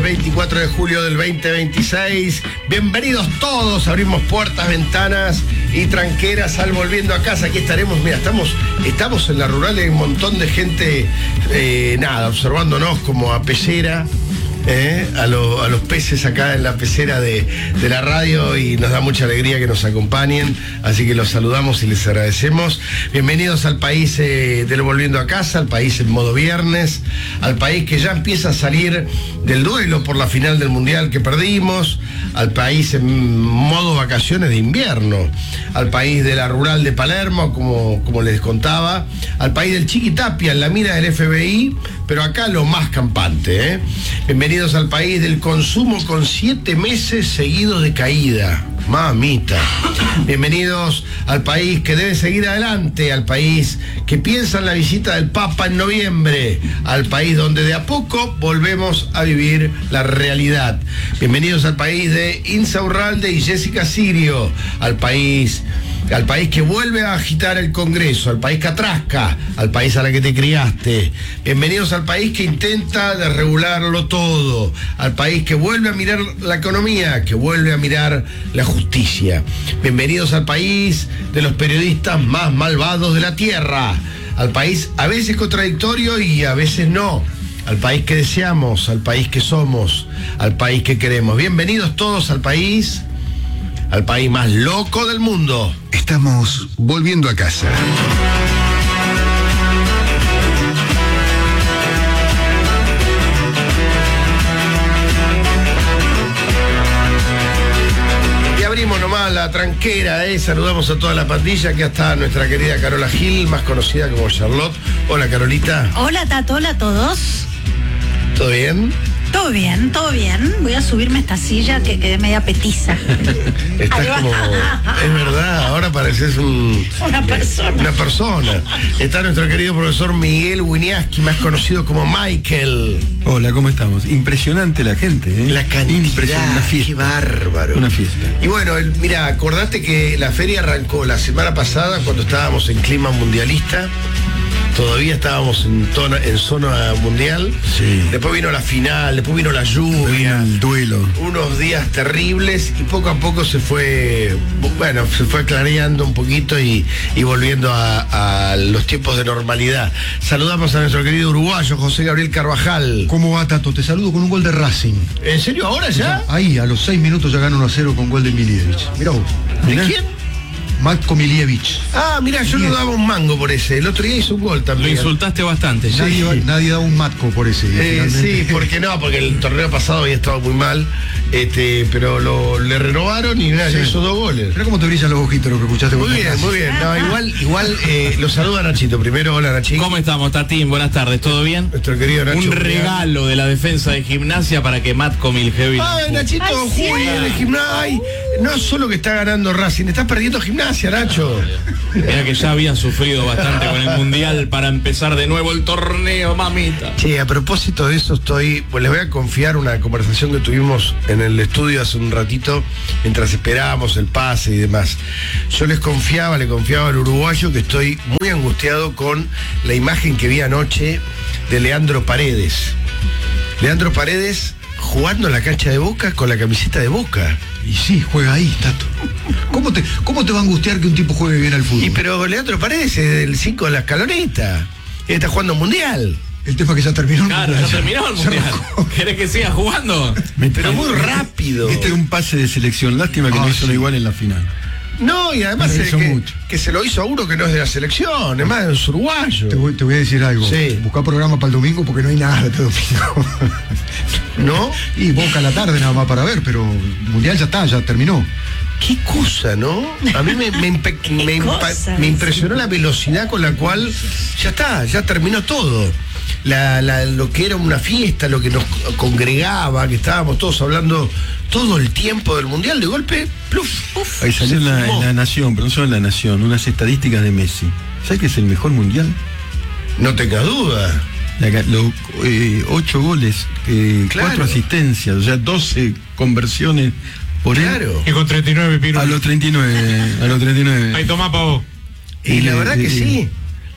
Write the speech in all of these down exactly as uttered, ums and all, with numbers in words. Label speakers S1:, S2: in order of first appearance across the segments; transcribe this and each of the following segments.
S1: veinticuatro de julio del veinte veintiséis. Bienvenidos todos, abrimos puertas, ventanas y tranqueras al Volviendo a Casa. Aquí estaremos, mira, estamos, estamos en la rural, hay un montón de gente, eh, nada, observándonos como a pecera. Eh, a, lo, a los peces acá en la pecera de, de la radio, y nos da mucha alegría que nos acompañen, así que los saludamos y les agradecemos. Bienvenidos al país eh, del Volviendo a Casa, al país en modo viernes, al país que ya empieza a salir del duelo por la final del Mundial que perdimos, al país en modo vacaciones de invierno, al país de la rural de Palermo, como, como les contaba, al país del Chiquitapia en la mira del F B I, pero acá lo más campante, ¿eh? Bienvenidos al país del consumo con siete meses seguidos de caída. Mamita. Bienvenidos al país que debe seguir adelante, al país que piensa en la visita del Papa en noviembre, al país donde de a poco volvemos a vivir la realidad. Bienvenidos al país de Insaurralde y Jessica Sirio, al país... al país que vuelve a agitar el Congreso, al país que atrasca, al país a la que te criaste. Bienvenidos al país que intenta desregularlo todo, al país que vuelve a mirar la economía, que vuelve a mirar la justicia. Bienvenidos al país de los periodistas más malvados de la tierra, al país a veces contradictorio y a veces no, al país que deseamos, al país que somos, al país que queremos. Bienvenidos todos al país... al país más loco del mundo.
S2: Estamos volviendo a casa.
S1: Y abrimos nomás la tranquera, ¿eh? Saludamos a toda la pandilla. Aquí está nuestra querida Carola Gil, más conocida como Charlotte. Hola, Carolita.
S3: Hola, Tato, hola a todos.
S1: ¿Todo bien?
S3: Todo bien, todo bien. Voy a subirme a esta silla que quedé media petiza.
S1: Estás como... es verdad, ahora pareces un...
S3: Una persona.
S1: Una persona. Está nuestro querido profesor Miguel Winiaski, más conocido como Michael.
S4: Hola, ¿cómo estamos? Impresionante la gente, ¿eh?
S1: La cantidad,
S4: impresionante, una fiesta.
S1: Qué bárbaro.
S4: Una fiesta.
S1: Y bueno, el, mira, acordate que la feria arrancó la semana pasada cuando estábamos en clima mundialista. Todavía estábamos en, tono, en zona mundial.
S4: Sí.
S1: Después vino la final, después vino la lluvia.
S4: El duelo.
S1: Unos días terribles y poco a poco se fue, bueno, se fue clareando un poquito y, y volviendo a, a los tiempos de normalidad. Saludamos a nuestro querido uruguayo José Gabriel Carvajal.
S2: ¿Cómo va, Tato? Te saludo con un gol de Racing.
S1: ¿En serio ahora ya?
S2: Ahí, a los seis minutos ya gana uno a cero con gol de Milievich. Mirá vos.
S1: ¿De
S2: Mirá.
S1: quién?
S2: Matko Milievich.
S1: Ah, mira, yo no daba un mango por ese. El otro día hizo un gol también.
S5: Lo insultaste bastante.
S2: Sí. Nadie, va- nadie da un Matko por ese.
S1: Eh, sí, porque no, porque el torneo pasado había estado muy mal, este, pero lo, le renovaron y nada,
S2: Sí.
S1: ya hizo dos goles.
S2: Mirá cómo te brillan los ojitos lo que escuchaste.
S1: Muy
S2: con
S1: bien,
S2: Racing.
S1: muy bien. No, igual, igual eh, lo saluda Nachito. Primero, hola Nachito.
S5: ¿Cómo estamos, Tatín? Buenas tardes, ¿todo bien?
S1: Nuestro querido Nacho.
S5: Un regalo de la defensa de Gimnasia para que Matko Miljevic.
S1: Ay, Nachito,
S3: Ay, sí.
S1: juega en el Gimnasia. Ay, no solo que está ganando Racing, está perdiendo Gimnasia, Nacho.
S5: Mira que ya habían sufrido bastante con el Mundial para empezar de nuevo el torneo, mamita.
S1: Che, a propósito de eso estoy, pues les voy a confiar una conversación que tuvimos en el estudio hace un ratito, mientras esperábamos el pase y demás. Yo les confiaba, le confiaba al uruguayo que estoy muy angustiado con la imagen que vi anoche de Leandro Paredes. Leandro Paredes jugando en la cancha de Boca con la camiseta de Boca.
S2: Y sí, juega ahí, Tato. ¿Cómo te, ¿Cómo te va a angustiar que un tipo juegue bien al fútbol?
S1: Y pero Leandro Paredes es del cinco de la escaloneta. Él está jugando mundial.
S2: El tema es que ya terminó el
S5: Claro,
S2: mundial.
S5: ya terminó el
S2: Se
S5: Mundial.
S2: arrancó.
S5: ¿Querés que siga jugando?
S1: Pero muy rápido.
S4: Este es un pase de selección. Lástima que
S2: Ah,
S4: no hizo
S2: sí.
S4: lo igual en la final.
S1: No, y además
S2: Pero
S1: es
S2: hizo
S1: que,
S2: mucho.
S1: que se lo hizo a uno que no es de la selección, es más, es uruguayo.
S2: Te voy, te voy a decir algo.
S1: Sí.
S2: Buscá programa para el domingo porque no hay nada este domingo.
S1: ¿No?
S2: Y Boca a la tarde nada más para ver, pero el mundial ya está, ya terminó.
S1: Qué cosa, ¿no? A mí me, me, impe- me, impa-
S3: cosa,
S1: me impresionó la velocidad con la cual ya está, ya terminó todo. La, la- lo que era una fiesta, lo que nos congregaba, que estábamos todos hablando todo el tiempo del mundial, de golpe, pluf, uf,
S4: Ahí salió en
S1: se
S4: la,
S1: fumó.
S4: en la Nación, pero no solo en la Nación, unas estadísticas de Messi. ¿Sabes que es el mejor mundial?
S1: No tengas duda.
S4: La ca- lo- eh, ocho goles, eh,
S1: Claro.
S4: cuatro asistencias, o sea, doce conversiones por él.
S1: Claro.
S6: Y con treinta y nueve piros.
S4: A los treinta y nueve, a los treinta y nueve.
S6: Ahí tomá, pavo.
S1: Y la
S4: Eh,
S1: verdad que
S4: eh,
S1: sí.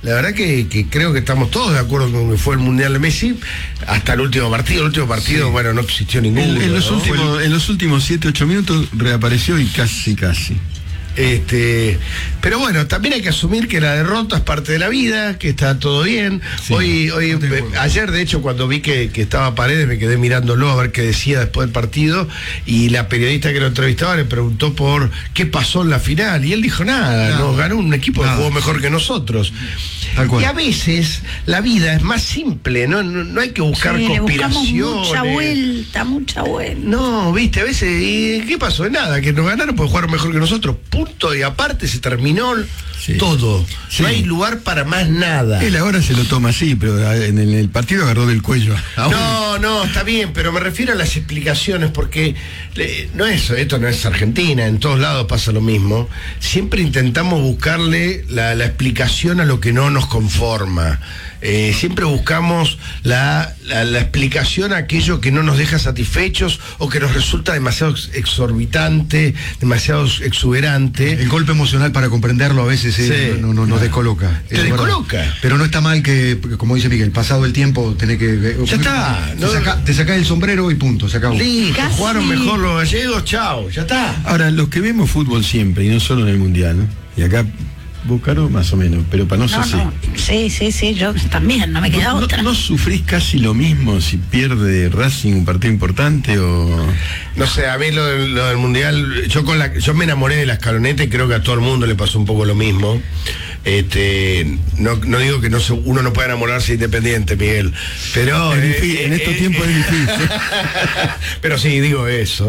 S1: la verdad que, que creo que estamos todos de acuerdo con que fue el Mundial de Messi hasta el último partido. El último partido, sí. bueno, no existió ninguno.
S4: En, en, los,
S1: ¿no?
S4: últimos, en los últimos siete, ocho minutos reapareció y casi, casi.
S1: Este, pero bueno, también hay que asumir que la derrota es parte de la vida, que está todo bien. Sí, hoy, hoy eh, ayer de hecho cuando vi que, que estaba Paredes me quedé mirándolo a ver qué decía después del partido, y la periodista que lo entrevistaba le preguntó por qué pasó en la final y él dijo nada, no, no ganó un equipo nada. que jugó mejor que nosotros. Y a veces la vida es más simple, no, no, no hay que buscar sí, conspiraciones.
S3: Mucha vuelta, mucha vuelta.
S1: No, viste, a veces, ¿y qué pasó? Nada, que nos ganaron porque jugaron mejor que nosotros. Punto, y aparte se terminó sí. todo. Sí. No hay lugar para más nada.
S4: Él ahora se lo toma así, pero en el, el partido agarró del cuello.
S1: No, no, está bien, pero me refiero a las explicaciones, porque eh, no es, esto no es Argentina, en todos lados pasa lo mismo. Siempre intentamos buscarle la, la explicación a lo que no nos conforma. Eh, siempre buscamos la, la, la explicación a aquello que no nos deja satisfechos o que nos resulta demasiado exorbitante, demasiado exuberante.
S2: El golpe emocional para comprenderlo a veces eh, sí. no, no, nos descoloca.
S1: Te descoloca.
S2: Verdad. Pero no está mal que, como dice Miguel, pasado el tiempo tenés que...
S1: Ya está.
S2: Te, no, saca, te sacás el sombrero y punto, se acabó.
S1: Listo, jugaron mejor los gallegos, chao, ya está.
S4: Ahora, los que vemos fútbol siempre, y no solo en el Mundial, ¿no? Y acá... Búscaro más o menos, pero para no,
S3: no,
S4: ser
S3: no. Sí, sí, sí, yo también, no me queda
S4: ¿No,
S3: otra.
S4: ¿No sufrís casi lo mismo si pierde Racing un partido importante o...?
S1: No sé, a mí lo, del, lo del Mundial, yo con la, yo me enamoré de la escaloneta y creo que a todo el mundo le pasó un poco lo mismo. Este, no, no digo que no se, uno no pueda enamorarse Independiente, Miguel, pero
S4: es
S1: eh,
S4: difícil, en estos eh, tiempos es difícil.
S1: Pero sí, digo eso.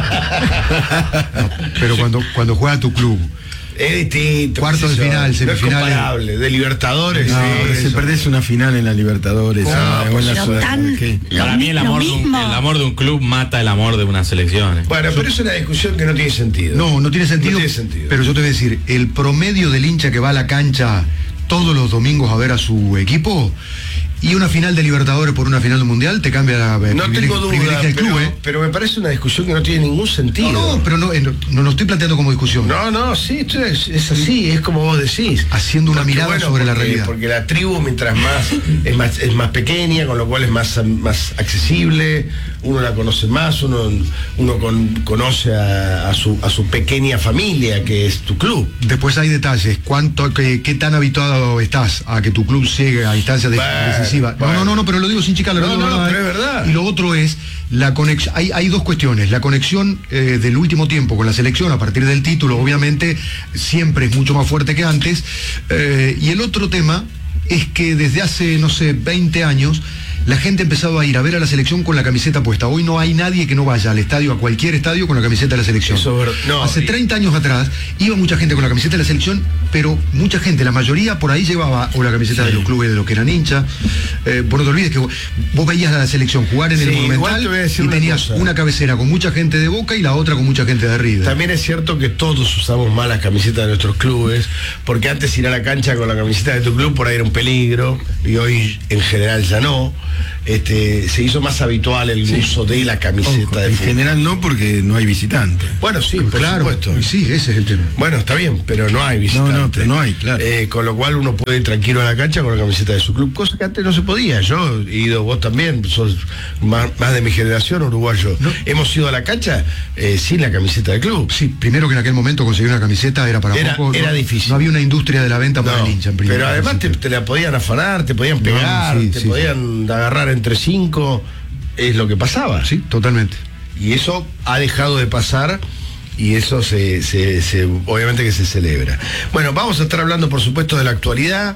S2: No, pero cuando, cuando juega tu club,
S1: es distinto.
S2: Cuartos de final, semifinales.
S1: No es de Libertadores.
S4: No, sí, se perdés una final en la Libertadores.
S1: No,
S4: ah,
S1: pues
S4: buena suerte,
S3: tan,
S4: ¿qué?
S5: Para mí el amor, de un, el amor de un club mata el amor de una selección.
S1: Bueno, pero es una discusión que no tiene sentido.
S2: No, no tiene sentido.
S1: No tiene sentido.
S2: Pero yo te voy a decir, el promedio del hincha que va a la cancha todos los domingos a ver a su equipo y una final de Libertadores por una final de Mundial te cambia la
S1: no tengo duda,
S2: el club,
S1: pero,
S2: ¿eh?
S1: pero me parece una discusión que no tiene ningún sentido.
S2: No, no, pero no, no, no lo estoy planteando como discusión.
S1: No, no, sí, esto es, es así, es como vos decís.
S2: Haciendo una
S1: porque,
S2: mirada
S1: bueno,
S2: sobre
S1: porque,
S2: la realidad.
S1: Porque la tribu, mientras más es más es más pequeña, con lo cual es más, más accesible, uno la conoce más, uno, uno con, conoce a, a, su, a su pequeña familia, que es tu club.
S2: Después hay detalles, cuánto, qué, qué tan habituado estás a que tu club llegue a instancias
S1: bueno,
S2: decisivas. No,
S1: bueno.
S2: no, no, no, pero lo digo sin chicarlo.
S1: No,
S2: no,
S1: no,
S2: no,
S1: pero es verdad.
S2: Y lo otro es la conexión. Hay, hay dos cuestiones. La conexión eh, del último tiempo con la selección a partir del título, obviamente, siempre es mucho más fuerte que antes. Eh, y el otro tema es que desde hace, no sé, veinte años, la gente ha empezado a ir a ver a la selección con la camiseta puesta. Hoy no hay nadie que no vaya al estadio, a cualquier estadio, con la camiseta de la selección.
S1: Eso, no,
S2: Hace
S1: y...
S2: treinta años atrás iba mucha gente con la camiseta de la selección, pero mucha gente, la mayoría por ahí llevaba o la camiseta sí. de los clubes de los que eran hinchas. Eh, vos no te olvides que vos, vos veías a la selección jugar en sí, el Monumental y tenías cosa. una cabecera con mucha gente de Boca y la otra con mucha gente de River.
S1: También es cierto que todos usamos mal las camisetas de nuestros clubes, porque antes ir a la cancha con la camiseta de tu club por ahí era un peligro, y hoy en general ya no. Este, se hizo más habitual el sí. uso de la camiseta
S4: Ojo,
S1: de
S4: en
S1: fútbol.
S4: general no, porque no hay visitantes.
S1: Bueno, sí, por
S2: claro,
S1: supuesto.
S2: Sí, ese es el tema.
S1: Bueno, está bien, pero no hay visitantes.
S4: No, no, pero no hay, claro.
S1: Eh, con lo cual uno puede ir tranquilo a la cancha con la camiseta de su club, cosa que antes no se podía. Yo he ido, vos también, sos más, más de mi generación, uruguayo. ¿No? Hemos ido a la cancha eh, sin la camiseta del club.
S2: Sí, primero que en aquel momento conseguir una camiseta era para
S1: era,
S2: poco.
S1: Era
S2: no,
S1: difícil.
S2: No había una industria de la venta para
S1: no,
S2: el hincha en
S1: Pero además te, te la podían afanar, te podían pegar,
S2: no, sí,
S1: te
S2: sí.
S1: podían agarrar entre cinco. Es lo que pasaba.
S2: Sí, totalmente.
S1: Y eso ha dejado de pasar y eso se, se, se obviamente que se celebra. Bueno, vamos a estar hablando por supuesto de la actualidad.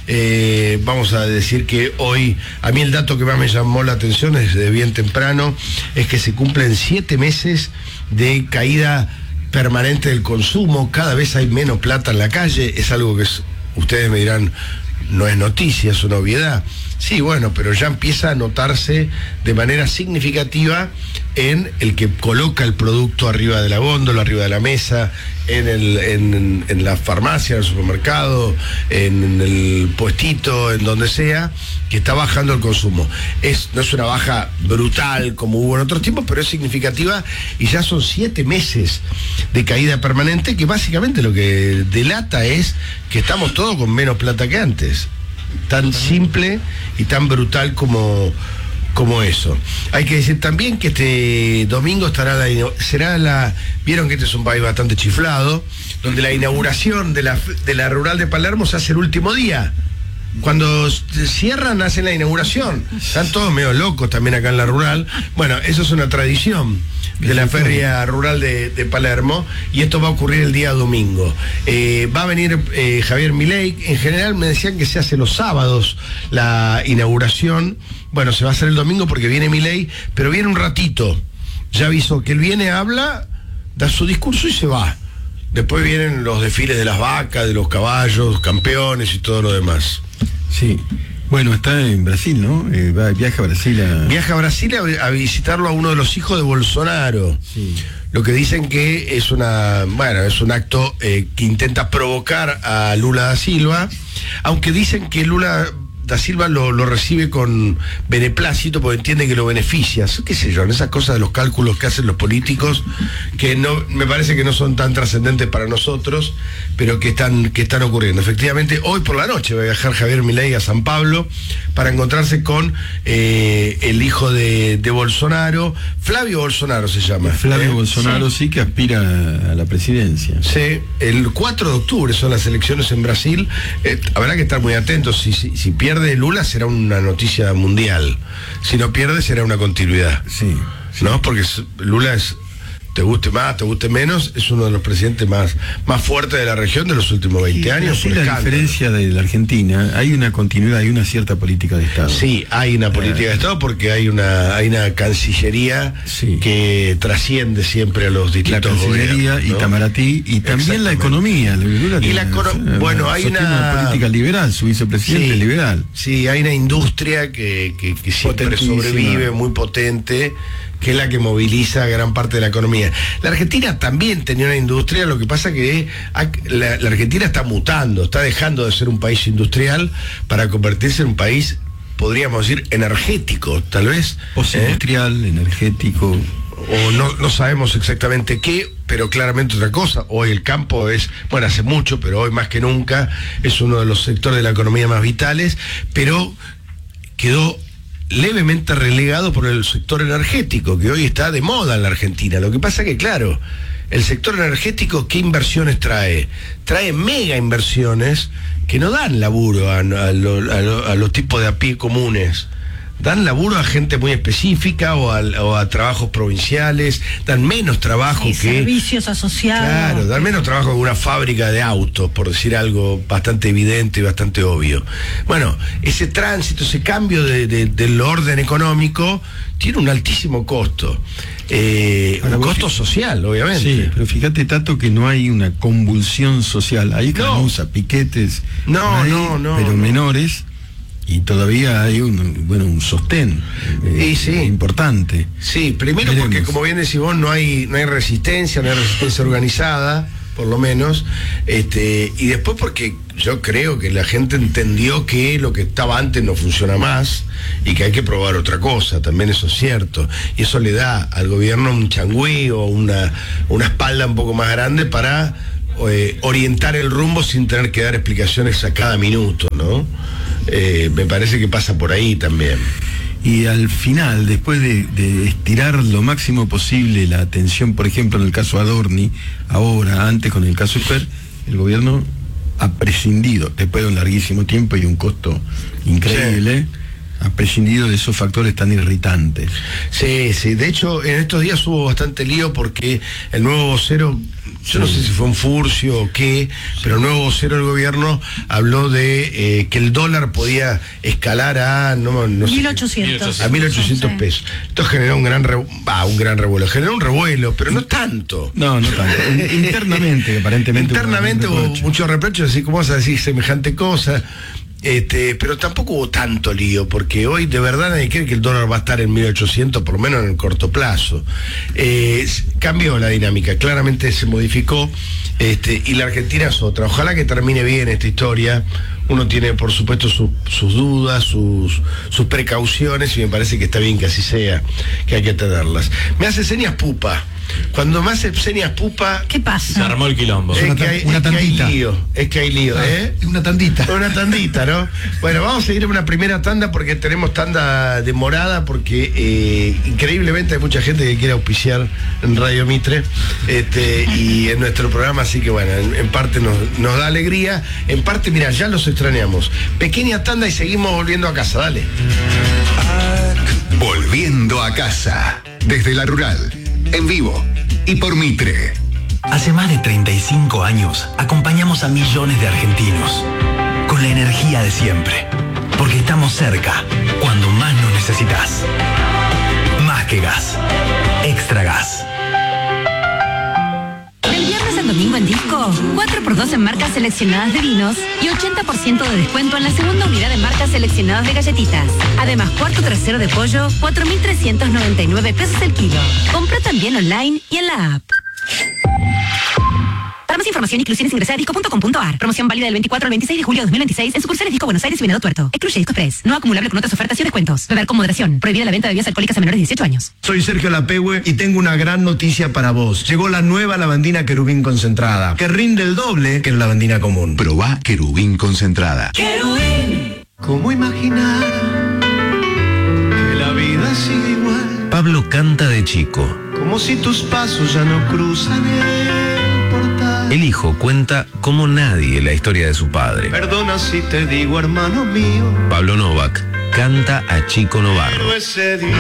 S1: Eh, vamos a decir que hoy, a mí el dato que más me llamó la atención desde bien temprano es que se cumplen siete meses de caída permanente del consumo. Cada vez hay menos plata en la calle. Es algo que es, ustedes me dirán, no es noticia, es una obviedad. Sí, bueno, pero ya empieza a notarse de manera significativa en el que coloca el producto arriba de la góndola, arriba de la mesa, en, el, en, en la farmacia, en el supermercado, en el puestito, en donde sea, que está bajando el consumo. Es, no es una baja brutal como hubo en otros tiempos, pero es significativa y ya son siete meses de caída permanente, que básicamente lo que delata es que estamos todos con menos plata que antes. Tan simple y tan brutal como, como eso. Hay que decir también que este domingo estará la, será la, vieron que este es un país bastante chiflado, donde la inauguración de la, de la rural de Palermo se hace el último día. Cuando cierran, hacen la inauguración. Están todos medio locos también acá en la rural. Bueno, eso es una tradición de la feria rural de, de Palermo, y esto va a ocurrir el día domingo. Eh, va a venir eh, Javier Milei. En general me decían que se hace los sábados la inauguración. Bueno, se va a hacer el domingo porque viene Milei, pero viene un ratito. Ya avisó que él viene, habla, da su discurso y se va. Después vienen los desfiles de las vacas, de los caballos, campeones y todo lo demás.
S4: Sí. Bueno, está en Brasil, ¿no? Eh, va, viaja a Brasil a...
S1: Viaja a Brasil a, a visitarlo a uno de los hijos de Bolsonaro.
S4: Sí.
S1: Lo que dicen que es una, bueno, es un acto eh, que intenta provocar a Lula da Silva, aunque dicen que Lula da Silva lo, lo recibe con beneplácito porque entiende que lo beneficia. Qué sé yo, en esas cosas de los cálculos que hacen los políticos, que no, me parece que no son tan trascendentes para nosotros, pero que están, que están ocurriendo. Efectivamente, hoy por la noche va a viajar Javier Milei a San Pablo para encontrarse con eh, el hijo de, de Bolsonaro, Flavio Bolsonaro se llama.
S4: Flavio
S1: ¿eh?
S4: Bolsonaro sí. sí que aspira a la presidencia.
S1: Sí, el cuatro de octubre son las elecciones en Brasil. Eh, habrá que estar muy atentos. Si, si, si pierde Lula será una noticia mundial. Si no pierde será una continuidad.
S4: Sí, sí.
S1: ¿No? Porque Lula es, te guste más, te guste menos, es uno de los presidentes más, más fuertes de la región de los últimos veinte años.
S4: Sí, la diferencia de la Argentina, hay una continuidad, hay una cierta política de Estado.
S1: Sí, hay una política eh, de Estado porque hay una, hay una cancillería
S4: sí.
S1: que trasciende siempre a los distintos
S4: la cancillería
S1: gobiernos, ¿no?
S4: Itamaraty y también la economía. Lula
S1: y la
S4: tiene,
S1: bueno, hay una...
S4: una política liberal, su vicepresidente
S1: sí,
S4: es liberal.
S1: Sí, hay una industria que, que, que siempre sobrevive, muy potente, que es la que moviliza gran parte de la economía. La Argentina también tenía una industria, lo que pasa que la, la Argentina está mutando, está dejando de ser un país industrial para convertirse en un país, podríamos decir, energético, tal vez.
S4: Postindustrial, ¿eh? Energético.
S1: O no, no sabemos exactamente qué, pero claramente otra cosa. Hoy el campo es, bueno, hace mucho, pero hoy más que nunca es uno de los sectores de la economía más vitales, pero quedó levemente relegado por el sector energético, que hoy está de moda en la Argentina. Lo que pasa que, claro, el sector energético, ¿qué inversiones trae? Trae mega inversiones que no dan laburo a, a, lo, a, lo, a los tipos de a pie comunes. Dan laburo a gente muy específica o a, o a trabajos provinciales, dan menos trabajo
S3: sí,
S1: que...
S3: servicios asociados.
S1: Claro, dan menos trabajo que una fábrica de autos, por decir algo bastante evidente y bastante obvio. Bueno, ese tránsito, ese cambio de, de, del orden económico tiene un altísimo costo. Eh, un costo social, obviamente.
S4: Sí, pero fíjate, Tato, que no hay una convulsión social. Hay canusa, no. piquetes,
S1: no,
S4: hay,
S1: no, no,
S4: pero
S1: no.
S4: menores. Y todavía hay un, bueno, un sostén eh,
S1: y sí.
S4: importante.
S1: Sí, primero Veremos. Porque, como bien decís vos, no hay, no hay resistencia, no hay resistencia organizada, por lo menos. Este, y después porque yo creo que la gente entendió que lo que estaba antes no funciona más y que hay que probar otra cosa, también eso es cierto. Y eso le da al gobierno un changüí o una, una espalda un poco más grande para eh, orientar el rumbo sin tener que dar explicaciones a cada minuto, ¿no? Eh, me parece que pasa por ahí también.
S4: Y al final, después de, de estirar lo máximo posible la atención, por ejemplo, en el caso Adorni, ahora, antes con el caso Esper, el gobierno ha prescindido, después de un larguísimo tiempo y un costo increíble, sí. ha prescindido de esos factores tan irritantes.
S1: Sí, sí, de hecho, en estos días hubo bastante lío porque el nuevo vocero, yo no sé si fue un furcio o qué, pero el nuevo vocero del gobierno habló de eh, que el dólar podía escalar a no, no
S3: mil ochocientos.
S1: Sé, a mil ochocientos pesos. Esto generó un gran revuelo, ah, un gran revuelo, generó un revuelo, pero no tanto.
S4: No, no tanto. Internamente, aparentemente.
S1: Internamente hubo muchos reproches, así como vas a decir semejante cosa. Este, pero tampoco hubo tanto lío, porque hoy de verdad nadie cree que el dólar va a estar en mil ochocientos, por lo menos en el corto plazo. Eh, cambió la dinámica, claramente se modificó, este, y la Argentina es otra. Ojalá que termine bien esta historia. Uno tiene, por supuesto, su, sus dudas, sus, sus precauciones, y me parece que está bien que así sea, que hay que tenerlas. Me hace señas Pupa. Cuando me hace señas Pupa...
S3: ¿Qué pasa?
S5: Se armó el quilombo.
S1: Es
S2: una,
S1: que hay,
S2: una
S1: es que hay
S2: tandita.
S1: lío, es que hay lío,
S2: Ah,
S1: ¿eh?
S2: Una tandita.
S1: Una tandita, ¿no? Bueno, vamos a seguir en una primera tanda porque tenemos tanda demorada, porque eh, increíblemente hay mucha gente que quiere auspiciar en Radio Mitre este, y en nuestro programa, así que bueno, en, en parte nos, nos da alegría, en parte, mira, ya los extrañamos. Pequeña tanda y seguimos volviendo a casa, dale.
S6: Volviendo a casa, desde la rural, en vivo y por Mitre.
S7: Hace más de treinta y cinco años acompañamos a millones de argentinos con la energía de siempre, porque estamos cerca cuando más nos necesitas. Más que gas, extra gas.
S8: Del viernes al domingo en Disco, cuatro por dos en marcas seleccionadas de vinos y ochenta por ciento de descuento en la segunda unidad de marcas seleccionadas de galletitas. Además, cuarto trasero de pollo, cuatro mil trescientos noventa y nueve pesos el kilo. Compra también online y en la app. Para más información, inclusiones, ingresa a disco punto com punto a r. Promoción válida del veinticuatro al veintiséis de julio de dos mil veintiséis en sucursales Disco Buenos Aires y Venado Tuerto. Excluye Disco Express. No acumulable con otras ofertas y descuentos. Beber con moderación. Prohibida la venta de bebidas alcohólicas a menores de dieciocho años.
S9: Soy Sergio Lapehue y tengo una gran noticia para vos. Llegó la nueva lavandina Querubín concentrada, que rinde el doble que la lavandina común.
S6: Probá Querubín concentrada.
S9: ¿Cómo imaginar que la vida sigue igual?
S7: Pablo canta de chico.
S9: Como si tus pasos ya no cruzan el portal.
S7: El hijo cuenta como nadie la historia de su padre.
S9: Perdona si te digo, hermano mío,
S7: Pablo Novak canta a Chico Novarro.
S9: pero ese día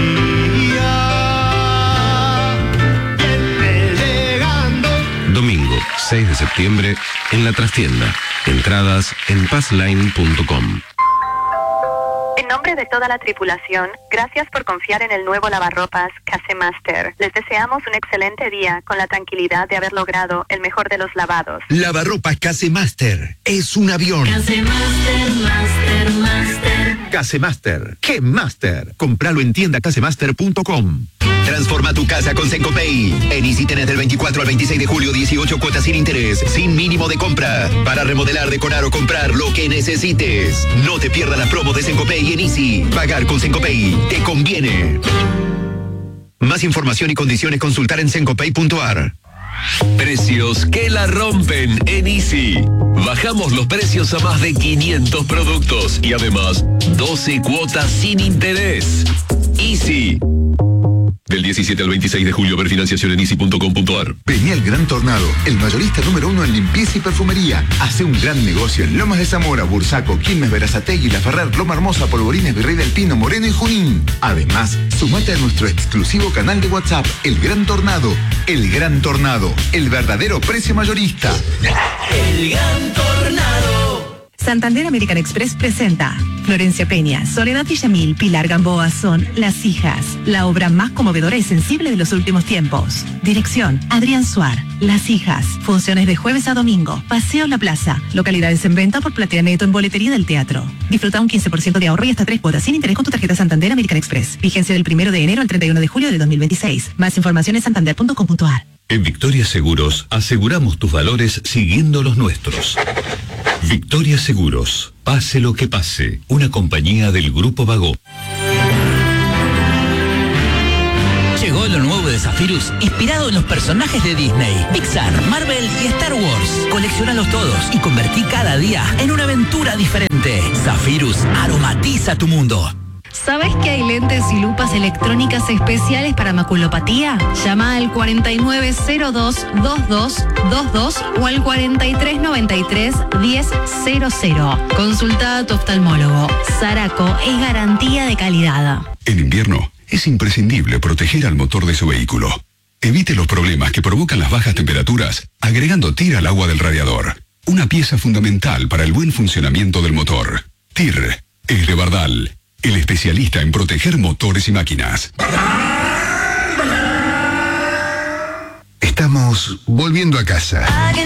S9: viene llegando.
S7: Domingo, seis de septiembre, en La Trastienda. Entradas en passline punto com.
S10: En nombre de toda la tripulación, gracias por confiar en el nuevo lavarropas Casemaster. Les deseamos un excelente día con la tranquilidad de haber logrado el mejor de los lavados.
S6: Lavarropas Casemaster. Es un avión.
S8: Casemaster, Master, Master.
S6: Casemaster. ¡Qué Master! Compralo en tienda casemaster punto com. Transforma tu casa con Sencopay. En Easy tenés del veinticuatro al veintiséis de julio dieciocho cuotas sin interés, sin mínimo de compra, para remodelar, decorar o comprar lo que necesites. No te pierdas las promos de Sencopay en Easy. Pagar con Sencopay te conviene. Más información y condiciones consultar en sencopay punto a r.
S11: Precios que la rompen en Easy. Bajamos los precios a más de quinientos productos y además doce cuotas sin interés. Easy. Del diecisiete al veintiséis de julio, ver financiación en easy punto com punto a r.
S6: Vení al Gran Tornado, el mayorista número uno en limpieza y perfumería. Hace un gran negocio en Lomas de Zamora, Bursaco, Quilmes, Verazategui, La Ferrer, Loma Hermosa, Polvorines, Virrey del Pino, Moreno y Junín. Además, sumate a nuestro exclusivo canal de WhatsApp, El Gran Tornado. El Gran Tornado, el verdadero precio mayorista.
S7: El Gran Tornado.
S12: Santander American Express presenta Florencia Peña, Soledad Villamil, Pilar Gamboa son Las Hijas, la obra más conmovedora y sensible de los últimos tiempos. Dirección, Adrián Suar. Las Hijas, funciones de jueves a domingo, Paseo La Plaza, localidades en venta por Platea Neto en boletería del teatro. Disfruta un quince por ciento de ahorro y hasta tres cuotas sin interés con tu tarjeta Santander American Express. Vigencia del primero de enero al treinta y uno de julio de dos mil veintiséis. Más información en santander punto com punto a r.
S11: En Victoria Seguros aseguramos tus valores siguiendo los nuestros. Victoria Seguros, pase lo que pase, una compañía del Grupo Vago.
S13: Llegó lo nuevo de Zephyrus, inspirado en los personajes de Disney, Pixar, Marvel y Star Wars. Colecciónalos todos y convertí cada día en una aventura diferente. Zephyrus aromatiza tu mundo.
S8: ¿Sabes que hay lentes y lupas electrónicas especiales para maculopatía? Llama al cuarenta y nueve cero dos veintidós veintidós o al cuarenta y tres noventa y tres diez cero cero. Consulta a tu oftalmólogo. Saraco es garantía de calidad.
S14: En invierno es imprescindible proteger al motor de su vehículo. Evite los problemas que provocan las bajas temperaturas agregando T I R al agua del radiador. Una pieza fundamental para el buen funcionamiento del motor. T I R es de Bardal, el especialista en proteger motores y máquinas.
S6: Estamos volviendo a casa.